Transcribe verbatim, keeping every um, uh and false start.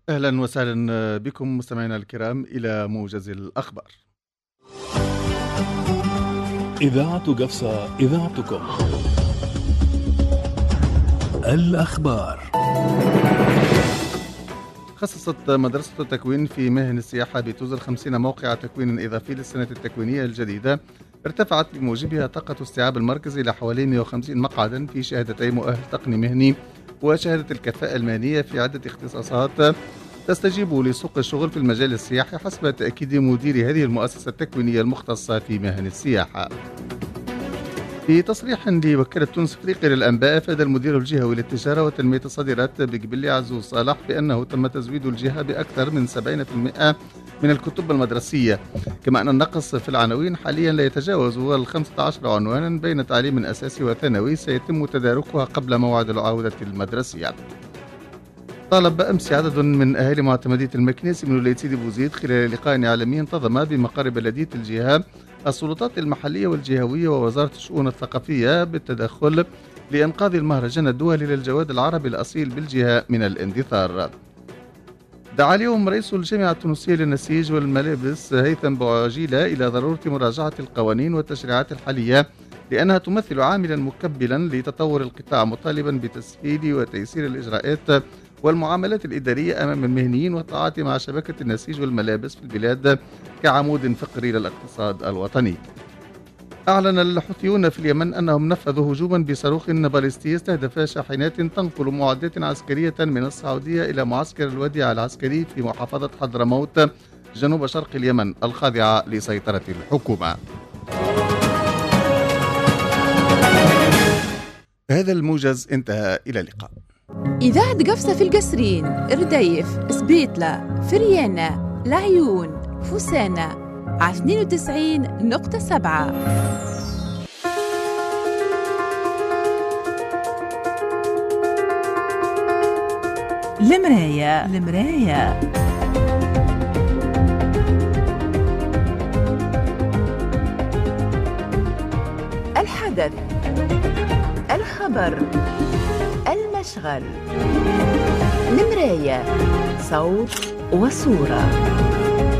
أهلا وسهلا بكم مستمعينا الكرام إلى موجز الأخبار. إذاعة قفصة، إذاعتكم. الأخبار. خصصت مدرسة التكوين في مهن السياحة بتوزر خمسين موقع تكوين إضافي للسنة التكوينية الجديدة، ارتفعت بموجبها طاقة استيعاب المركز إلى حوالي مئة وخمسين مقعدا في شهادتي مؤهل تقني مهني وشهادة الكفاءة المهنية في عدة اختصاصات تستجيب لسوق الشغل في المجال السياحي حسب تأكيد مدير هذه المؤسسة التكوينية المختصة في مهن السياحة. في تصريح لوكالة تونس افريقيا للأنباء، أفاد المدير الجهوي للتجارة وتنمية الصادرات بقبلي عزوز صالح بأنه تم تزويد الجهة بأكثر من سبعين بالمئة من الكتب المدرسية، كما أن النقص في العناوين حاليا لا يتجاوز الخمسة عشر عنوانا بين تعليم أساسي وثانوي سيتم تداركها قبل موعد العودة المدرسية. طالب أمس عدد من أهالي معتمدية المكنيسي من ولاية سيدي بوزيد خلال لقاء إعلامي انتظم بمقر بلدية الجهة السلطات المحلية والجهوية ووزارة الشؤون الثقافية بالتدخل لإنقاذ المهرجان الدولي للجواد العربي الأصيل بالجهة من الاندثار. دعا اليوم رئيس الجامعة التونسية للنسيج والملابس هيثم بوعجيلة إلى ضرورة مراجعة القوانين والتشريعات الحالية لأنها تمثل عاملا مكبلا لتطور القطاع، مطالبا بتسهيل وتيسير الإجراءات والمعاملات الإدارية أمام المهنيين والتعاطي مع شبكة النسيج والملابس في البلاد كعمود فقري للاقتصاد الوطني. أعلن الحوثيون في اليمن أنهم نفذوا هجوما بصاروخ باليستي استهدف شاحنات تنقل معدات عسكرية من السعودية إلى معسكر الوديعة العسكري في محافظة حضرموت جنوب شرق اليمن الخاضعة لسيطرة الحكومة. هذا الموجز انتهى، إلى اللقاء. إذاعة قفصة في القصرين، إرديف، سبيتلا، فريانة، العيون، فوسانة، على اثنين وتسعين نقطة سبعة. المراية المراية الحدث، الخبر، المشغل، المراية، صوت وصورة.